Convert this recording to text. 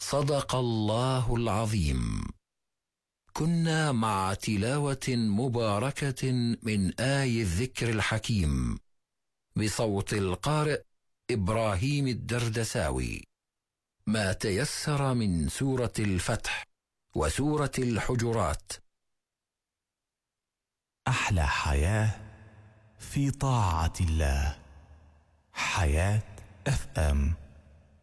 صدق الله العظيم. كنا مع تلاوة مباركة من آي الذكر الحكيم بصوت القارئ إبراهيم الدردساوي، ما تيسر من سورة الفتح وسورة الحجرات. أحلى حياة في طاعة الله. حياة FM.